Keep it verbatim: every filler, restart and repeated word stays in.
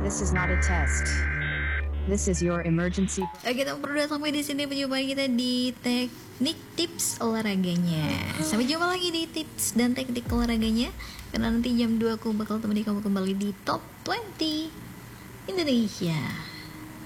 This is not a test. This is your emergency. Oke, kita berdua sampai di sini perjumpaan kita di teknik tips olahraganya. Sampai jumpa lagi di tips dan teknik olahraganya. Karena nanti jam dua aku bakal temani kamu kembali di Top dua puluh Indonesia.